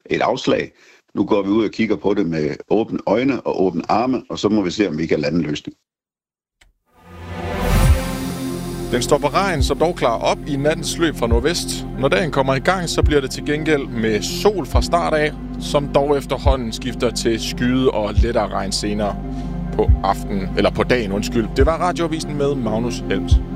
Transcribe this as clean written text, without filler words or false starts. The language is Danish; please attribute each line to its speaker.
Speaker 1: et afslag. Nu går vi ud og kigger på det med åbne øjne og åbne arme, og så må vi se, om vi kan lande en løsning.
Speaker 2: Den stopper regn, som dog klarer op i nattens løb fra nordvest. Når dagen kommer i gang, så bliver det til gengæld med sol fra start af, som dog efterhånden skifter til skyde og lettere regn senere på dagen. Det var Radioavisen med Magnus Helms.